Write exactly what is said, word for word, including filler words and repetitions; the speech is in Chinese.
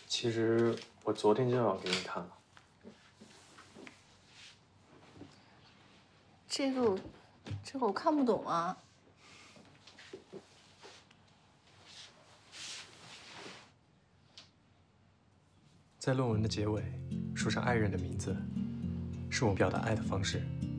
其实我昨天就要给你看了。 这个我，这个我看不懂啊。 在论文的结尾，署上爱人的名字，是我表达爱的方式。